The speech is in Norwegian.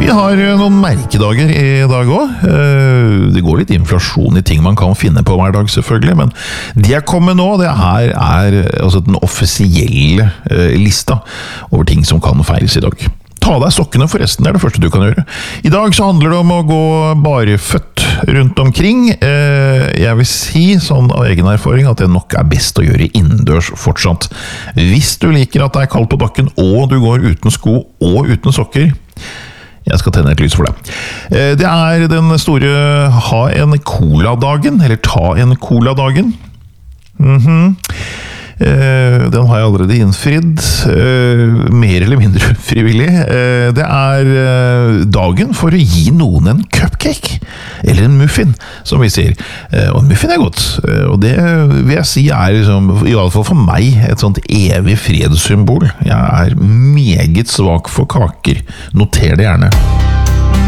Vi har noen merkedager i dag også. Det går litt inflasjon i ting man kan finne på hver dag selvfølgelig, men det jeg kommer med nå, det her er altså den offisielle lista over ting som kan feires i dag. Ta deg sokkene forresten, det er det første du kan gjøre. I dag så handler det om å gå bareføtt rundt omkring. Jeg vil si, sånn av egen erfaring, at det nok er best å gjøre innendørs fortsatt. Hvis du liker at det er kaldt på bakken, og du går uten sko og uten sokker, jeg skal tenne et lys for deg. Det er den store ha en cola-dagen, eller ta en cola-dagen. Den har jeg allerede innfridd, mer eller mindre frivillig. Det er dagen for å gi noen en cupcake, eller en muffin, som vi sier. Og en muffin er godt, og det vil jeg si er, liksom, i alle fall for meg, et sånt evig fredssymbol. Jeg er meget svak for kaker, noter det gjerne.